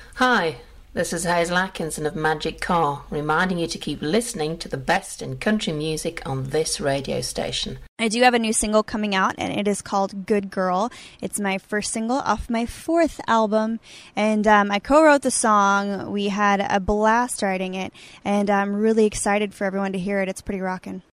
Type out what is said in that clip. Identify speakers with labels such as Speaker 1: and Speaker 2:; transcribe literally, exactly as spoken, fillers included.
Speaker 1: Hi, this is Hazel Atkinson of Magic Car, reminding you to keep listening to the best in country music on this radio station.
Speaker 2: I do have a new single coming out, and it is called Good Girl. It's my first single off my fourth album, and um, I co-wrote the song. We had a blast writing it, and I'm really excited for everyone to hear it. It's pretty rockin'.